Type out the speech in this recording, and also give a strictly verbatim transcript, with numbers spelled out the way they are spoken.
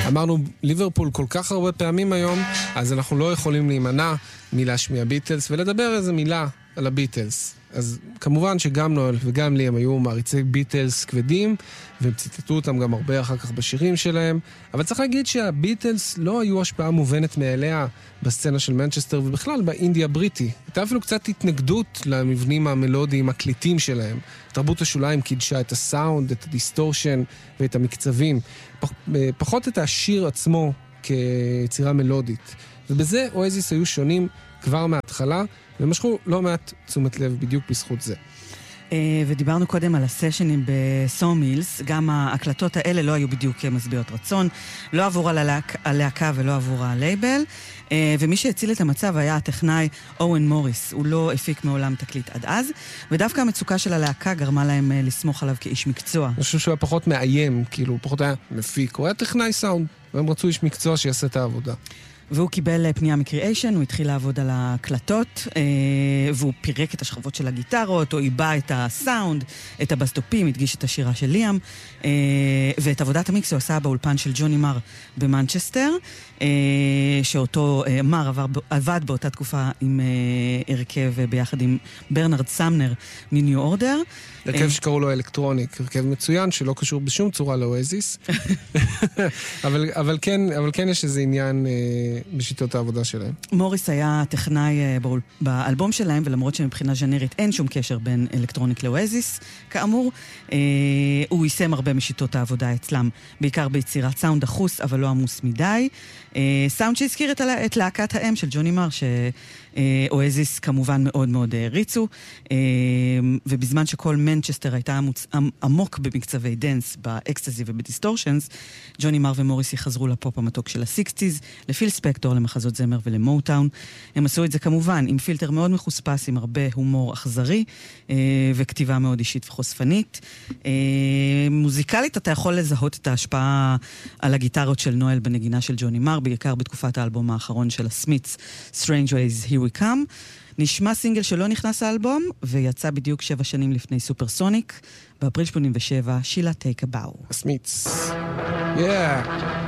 אמרנו ליברפול כל כך הרבה פעמים היום, אז אנחנו לא יכולים להימנע מלהשמיע ביטלס ולדבר איזה מילה על הביטלס. אז כמובן שגם נואל וגם לי הם היו מעריצי ביטלס כבדים, והם ציטטו אותם גם הרבה אחר כך בשירים שלהם, אבל צריך להגיד שהביטלס לא היו השפעה מובנת מאליה בסצנה של מנצ'סטר, ובכלל באינדיה הבריטי. הייתה אפילו קצת התנגדות למבנים המלודיים הקליטים שלהם. תרבות השוליים קידשה את הסאונד, את הדיסטורשן ואת המקצבים, פחות את השיר עצמו כיצירה מלודית. ובזה אואזיס היו שונים כבר מההתחלה, ומשכו לא מעט תשומת לב בדיוק בזכות זה. ודיברנו קודם על הסשנים בסו-מילס, גם ההקלטות האלה לא היו בדיוק משביעות רצון, לא עבור הלהקה ולא עבור הלייבל, ומי שהציל את המצב היה הטכנאי אוון מוריס, הוא לא הפיק מעולם תקליט עד אז, ודווקא המצוקה של הלהקה גרמה להם לסמוך עליו כאיש מקצוע. אני חושב שהוא היה פחות מאיים, כאילו, הוא פחות היה מפיק, הוא היה טכנאי סאונד, והם רצו איש מקצוע שיעשה את העבודה. והוא קיבל פנייה מקריאיישן, הוא התחיל לעבוד על ההקלטות, והוא פירק את השכבות של הגיטרות, הוא איבא את הסאונד, את הבסטופים, הדגיש את השירה של ליאם, ואת עבודת המיקס הוא עשה באולפן של ג'וני מר במנצ'סטר, שאותו מר עבד באותה תקופה עם הרכב ביחד עם ברנרד סמנר מניו אורדר. הרכב שקראו לו אלקטרוניק, הרכב מצוין שלא קשור בשום צורה לאואזיס, אבל, אבל, כן, אבל כן יש איזה עניין בשיטות העבודה שלהם. מוריס היה טכנאי באלבום שלהם, ולמרות שמבחינה ז'נרית אין שום קשר בין אלקטרוניק לאואזיס, כאמור, הוא יישם הרבה משיטות העבודה אצלם, בעיקר ביצירת סאונד דחוס, אבל לא עמוס מדי. סאונד שהזכיר את, את להקת האם של ג'וני מר, שאואזיס כמובן מאוד מאוד ריצו, ובזמן שכל מנצ'סטר הייתה עמוק במקצבי דנס, באקסטזי ובדיסטורשנס, ג'וני מר ומוריס יחזרו לפופ המתוק של הסיקסטיז, לפיל ספקטור, למחזות זמר ולמוטאון. הם עשו את זה כמובן עם פילטר מאוד מחוספס, עם הרבה הומור אכזרי, וכתיבה מאוד אישית וחושפנית. מוזיקלית אתה יכול לזהות את ההשפעה על הגיטרות של נואל בנגינה של ג'וני מר, בעיקר בתקופת האלבום האחרון של הסמית'ס, Strange Ways Here We Come. נשמע סינגל שלא נכנס האלבום, ויצא בדיוק שבע שנים לפני סופרסוניק, באפריל שמונים ושבע, שילה Take a Bow. הסמית'ס. Yeah.